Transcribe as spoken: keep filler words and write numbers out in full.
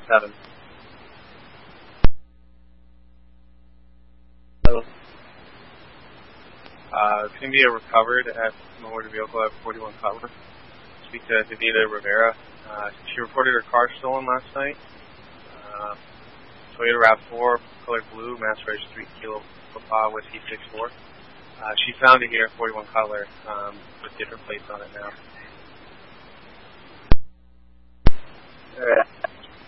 seven. Hello. Uh, it's going to be a recovered at motor vehicle at forty-one Cutler. Speak to Davida Rivera. Uh, she reported her car stolen last night. Uh, Toyota RAV four, color blue, mass registry, Kilo Papa, Whiskey six four. Uh, she found it here at forty-one Cutler um, with different plates on it now. All right.